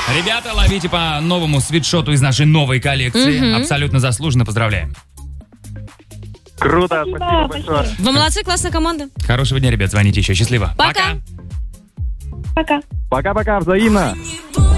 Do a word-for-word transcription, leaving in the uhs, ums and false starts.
Ребята, ловите по новому свитшоту из нашей новой коллекции. Мгм. Абсолютно заслуженно. Поздравляем. Круто, спасибо большое. Вы молодцы, классная команда. Хорошего дня, ребят. Звоните еще. Счастливо. Пока. Пока. Пока-пока, взаимно.